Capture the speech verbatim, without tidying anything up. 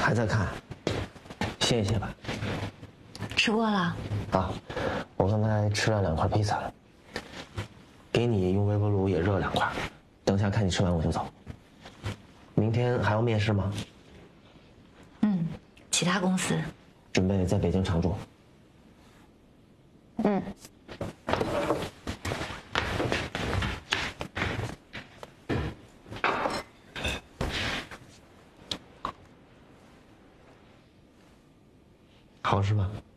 还在看，歇一歇吧。 吃过了？ 啊，我刚才吃了两块披萨了，给你用微波炉也热两块，等下看你吃完我就走。明天还要面试吗？ 嗯，其他公司。 准备在北京常住。 嗯。 好吃吗？